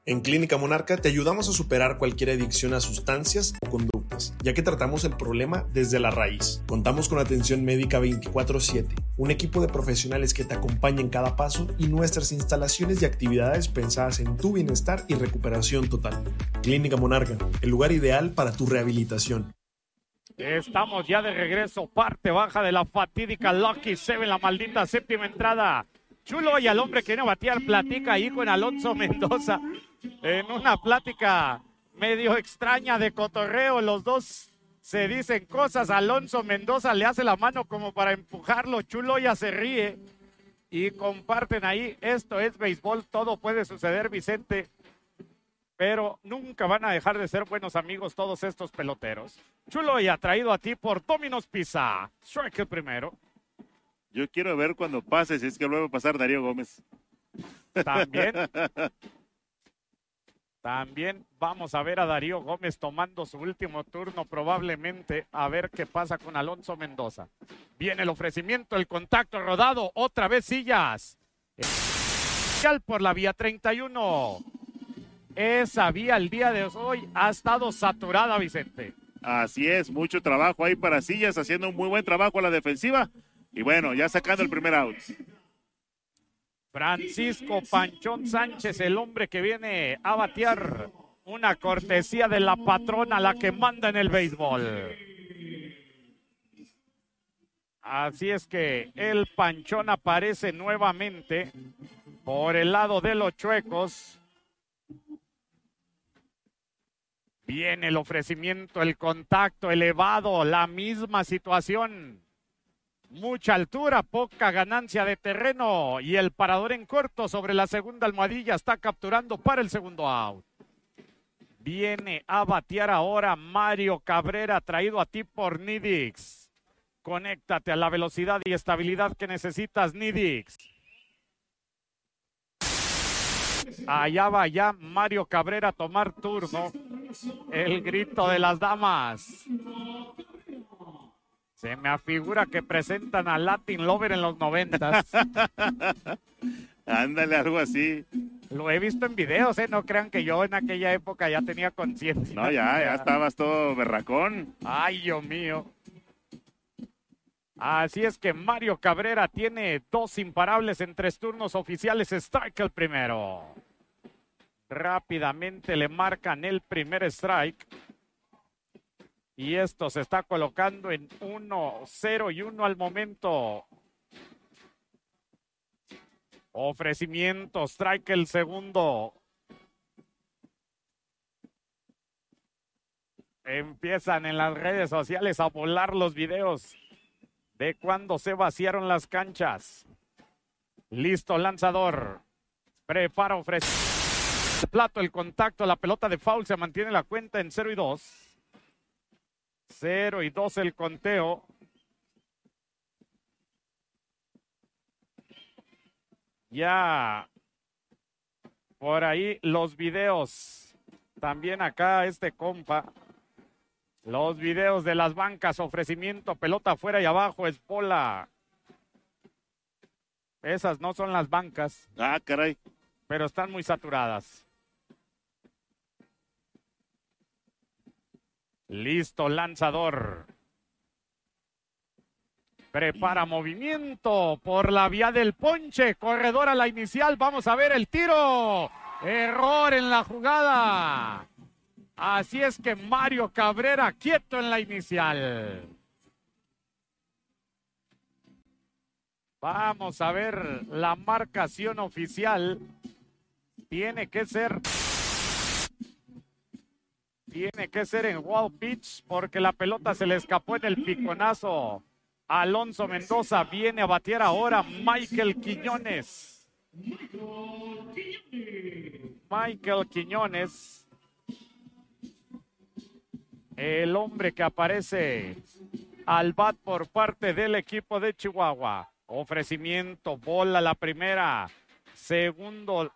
En Clínica Monarca te ayudamos a superar cualquier adicción a sustancias o conductas, ya que tratamos el problema desde la raíz. Contamos con atención médica 24/7, un equipo de profesionales que te acompaña en cada paso y nuestras instalaciones y actividades pensadas en tu bienestar y recuperación total. Clínica Monarca, el lugar ideal para tu rehabilitación. Estamos ya de regreso, parte baja de la fatídica Lucky Seven, la maldita séptima entrada. Chulo y al hombre que viene a batear platica ahí con Alonso Mendoza en una plática medio extraña de cotorreo. Los dos se dicen cosas. Alonso Mendoza le hace la mano como para empujarlo. Chulo ya se ríe y comparten ahí. Esto es béisbol, todo puede suceder, Vicente, pero nunca van a dejar de ser buenos amigos todos estos peloteros. Chulo ya traído a ti por Domino's Pizza. Strike el primero. Yo quiero ver cuando pase, si es que vuelve a pasar Darío Gómez. También vamos a ver a Darío Gómez tomando su último turno, probablemente, a ver qué pasa con Alonso Mendoza. Viene el ofrecimiento, el contacto rodado, otra vez Sillas. Por la vía 31. Esa vía el día de hoy ha estado saturada, Vicente. Así es, mucho trabajo ahí para Sillas, haciendo un muy buen trabajo a la defensiva. Y bueno, ya sacando el primer out. Francisco Panchón Sánchez, el hombre que viene a batear, una cortesía de la patrona, la que manda en el béisbol. Así es que el Panchón aparece nuevamente por el lado de los Chuecos. Viene el ofrecimiento, el contacto elevado, la misma situación. Mucha altura, poca ganancia de terreno y el parador en corto sobre la segunda almohadilla está capturando para el segundo out. Viene a batear ahora Mario Cabrera, traído a ti por Nidix. Conéctate a la velocidad y estabilidad que necesitas, Nidix. Allá va ya Mario Cabrera a tomar turno. El grito de las damas. Se me afigura que presentan a Latin Lover en los 90s. Ándale, algo así. Lo he visto en videos, no crean que yo en aquella época ya tenía conciencia. No, ya estabas todo berracón. Ay, Dios mío. Así es que Mario Cabrera tiene 2 imparables en 3 turnos oficiales. Strike el primero. Rápidamente le marcan el primer strike. Y esto se está colocando en 1-0 y 1 al momento. Ofrecimiento, strike el segundo. Empiezan en las redes sociales a volar los videos de cuando se vaciaron las canchas. Listo, lanzador. Prepara, ofrece. El plato, el contacto, la pelota de foul, se mantiene la cuenta en 0-2. 0-2 el conteo. Ya por ahí los videos. También acá este compa. Los videos de las bancas. Ofrecimiento, pelota afuera y abajo. Es bola. Esas no son las bancas. Ah, caray. Pero están muy saturadas. Listo, lanzador. Prepara movimiento por la vía del ponche. Corredor a la inicial. Vamos a ver el tiro. Error en la jugada. Así es que Mario Cabrera quieto en la inicial. Vamos a ver la marcación oficial. Tiene que ser en wild pitch porque la pelota se le escapó en el piconazo. Alonso Mendoza viene a batear ahora Michael Quiñones. Michael Quiñones, el hombre que aparece al bat por parte del equipo de Chihuahua. Ofrecimiento, bola la primera. Segundo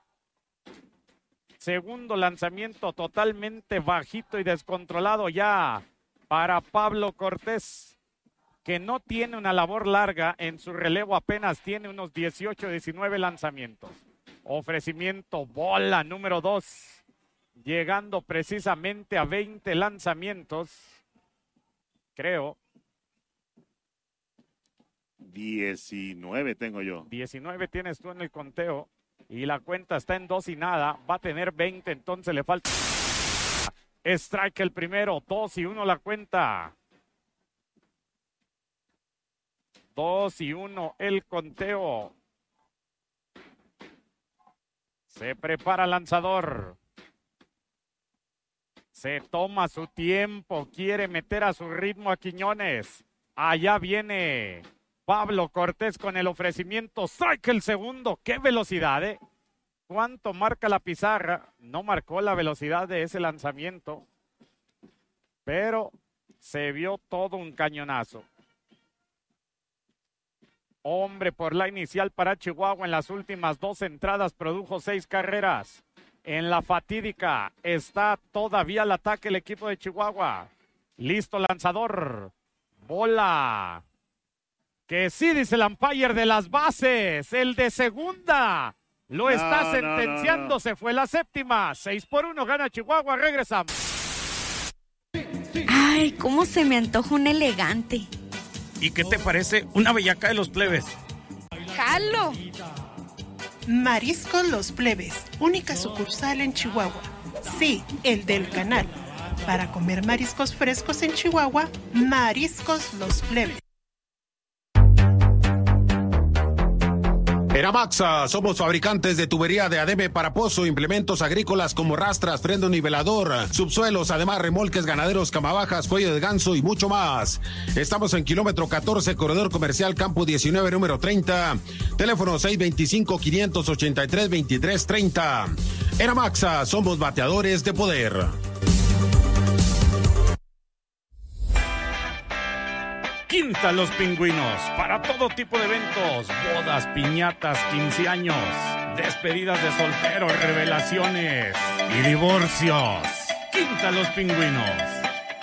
lanzamiento totalmente bajito y descontrolado ya para Pablo Cortés, que no tiene una labor larga en su relevo, apenas tiene unos 18, 19 lanzamientos. Ofrecimiento, bola número 2. llegando precisamente a 20 lanzamientos, creo. 19 tengo yo. 19 tienes tú en el conteo y la cuenta está en 2 y nada. Va a tener 20, entonces le falta. Strike el primero, 2 y 1 la cuenta. 2 y 1 el conteo. Se prepara el lanzador. Se toma su tiempo, quiere meter a su ritmo a Quiñones. Allá viene Pablo Cortés con el ofrecimiento. Strike el segundo. ¡Qué velocidad, eh! ¿Cuánto marca la pizarra? No marcó la velocidad de ese lanzamiento, pero se vio todo un cañonazo. Hombre por la inicial para Chihuahua en las últimas 2 entradas, produjo 6 carreras. En la fatídica está todavía al ataque el equipo de Chihuahua. Listo lanzador. Bola. Que sí, dice el umpire de las bases. El de segunda. Lo está sentenciando. No. Se fue la séptima. 6-1 gana Chihuahua. Regresamos. Ay, cómo se me antoja un elegante. ¿Y qué te parece una bellaca de los plebes? ¡Jalo! Mariscos Los Plebes, única sucursal en Chihuahua. Sí, el del canal. Para comer mariscos frescos en Chihuahua, Mariscos Los Plebes. Eramaxa, somos fabricantes de tubería de adebe para pozo, implementos agrícolas como rastras, freno nivelador, subsuelos, además remolques ganaderos, camabajas, cuello de ganso y mucho más. Estamos en kilómetro 14, corredor comercial Campo 19, número 30, teléfono 625-583-2330. Eramaxa, somos bateadores de poder. Quinta Los Pingüinos, para todo tipo de eventos, bodas, piñatas, 15 años, despedidas de solteros, revelaciones y divorcios. Quinta Los Pingüinos.